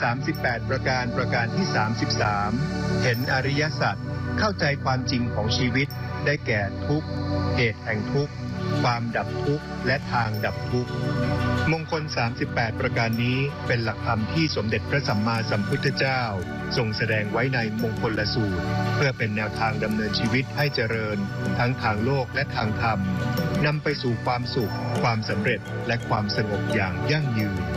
38ประการประการที่33เห็นอริยสัจเข้าใจความจริงของชีวิตได้แก่ทุกข์เหตุแห่งทุกข์ความดับทุกข์และทางดับทุกข์มงคล38ประการนี้เป็นหลักธรรมที่สมเด็จพระสัมมาสัมพุทธเจ้าทรงแสดงไว้ในมงคลสูตรเพื่อเป็นแนวทางดำเนินชีวิตให้เจริญทั้งทางโลกและทางธรรมนำไปสู่ความสุขความสำเร็จและความสงบอย่างยั่งยืน